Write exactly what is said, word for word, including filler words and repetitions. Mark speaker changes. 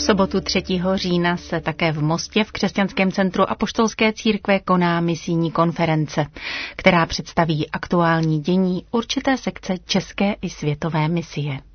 Speaker 1: V sobotu třetího října se také v Mostě v Křesťanském centru Apoštolské církve koná misijní konference, která představí aktuální dění určité sekce české i světové misie.